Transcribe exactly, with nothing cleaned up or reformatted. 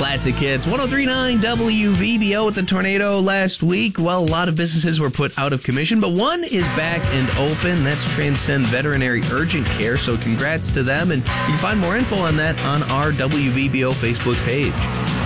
Classic Hits. one oh three point nine W V B O with the tornado last week. Well, a lot of businesses were put out of commission, but one is back and open. That's Transcend Veterinary Urgent Care, so congrats to them. And you can find more info on that on our W V B O Facebook page.